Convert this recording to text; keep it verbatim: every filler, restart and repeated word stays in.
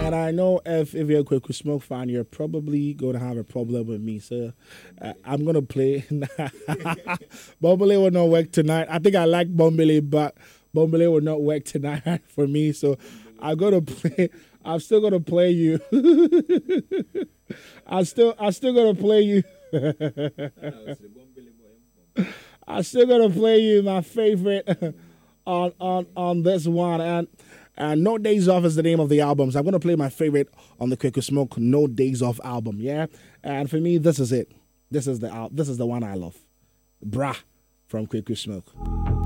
And I know if if you're a Quick Smoke fan, you're probably going to have a problem with me. So uh, I'm going to play. Bombele will not work tonight. I think I like Bombele, but Bombele will not work tonight for me. So I'm going to play. I'm still going to play you. I still I still going to play you. I still going to play you my favorite on on on this one. And And No Days Off is the name of the album. So I'm going to play my favorite on the Quick Smoke No Days Off album, yeah? And for me, this is it. This is the al- this is the one I love. Brah from Quick Smoke.